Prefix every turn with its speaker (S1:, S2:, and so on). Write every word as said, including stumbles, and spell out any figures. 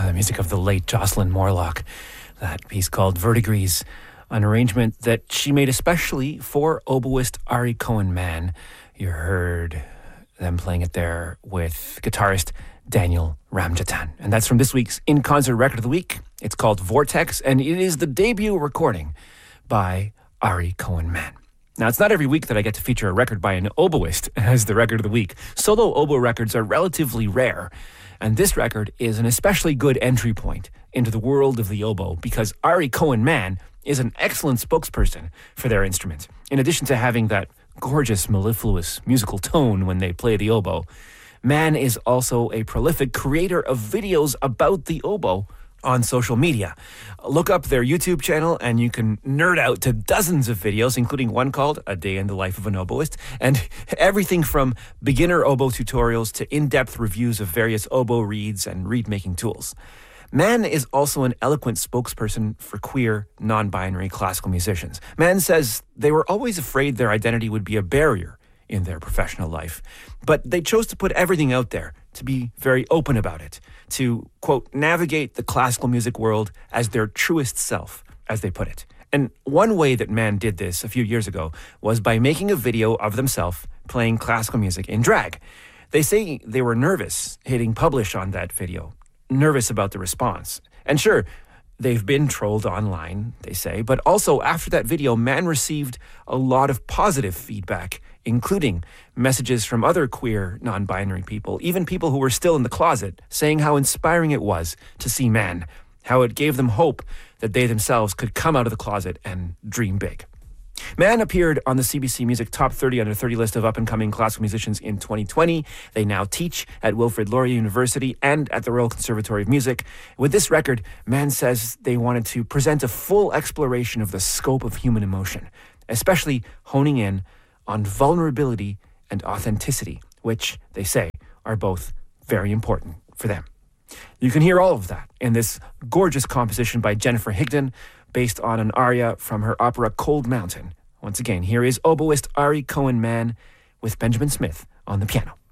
S1: the music of the late Jocelyn Morlock. That piece called Verdigris, an arrangement that she made especially for oboist Ari Cohen-Mann. You heard them playing it there with guitarist Daniel Ramjatan. And that's from this week's In Concert Record of the Week. It's called Vortex, and it is the debut recording by Ari Cohen-Mann. Now, it's not every week that I get to feature a record by an oboist as the record of the week. Solo oboe records are relatively rare, and this record is an especially good entry point into the world of the oboe because Ari Cohen-Mann is an excellent spokesperson for their instrument. In addition to having that gorgeous, mellifluous musical tone when they play the oboe, Mann is also a prolific creator of videos about the oboe on social media. Look up their YouTube channel and you can nerd out to dozens of videos, including one called A Day in the Life of an Oboist, and everything from beginner oboe tutorials to in-depth reviews of various oboe reeds and reed-making tools. Mann is also an eloquent spokesperson for queer, non-binary classical musicians. Mann says they were always afraid their identity would be a barrier in their professional life, but they chose to put everything out there, to be very open about it, to, quote, navigate the classical music world as their truest self, as they put it. And one way that Mann did this a few years ago was by making a video of themselves playing classical music in drag. They say they were nervous hitting publish on that video, nervous about the response. And sure, they've been trolled online, they say, but also after that video, Mann received a lot of positive feedback, including messages from other queer, non-binary people, even people who were still in the closet, saying how inspiring it was to see Mann, how it gave them hope that they themselves could come out of the closet and dream big. Mann appeared on the C B C Music Top thirty Under thirty list of up-and-coming classical musicians in twenty twenty. They now teach at Wilfrid Laurier University and at the Royal Conservatory of Music. With this record, Mann says they wanted to present a full exploration of the scope of human emotion, especially honing in on vulnerability and authenticity, which, they say, are both very important for them. You can hear all of that in this gorgeous composition by Jennifer Higdon, based on an aria from her opera Cold Mountain. Once again, here is oboist Ari Cohen-Mann with Benjamin Smith on the piano.